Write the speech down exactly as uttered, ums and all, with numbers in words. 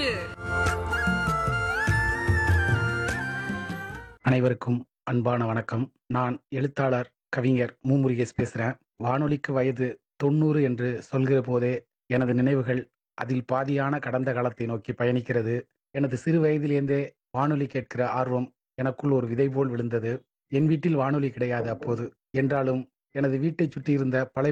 அனைவருக்கும் அன்பான வணக்கம். நான் எழுத்தாளர், கவிஞர் மு. முருகேஷ் பேசுறேன். வானொலிக்கு வயது தொண்ணூறு என்று சொல்கிற போதே எனது நினைவுகள் அதில் பாதியான கடந்த காலத்தை நோக்கி பயணிக்கிறது. எனது சிறு வயதிலேருந்தே வானொலி கேட்கிற ஆர்வம் எனக்குள் ஒரு விதை போல் விழுந்தது. என் வீட்டில் வானொலி கிடையாது அப்போது. என்றாலும் எனது வீட்டைச் சுற்றியிருந்த பல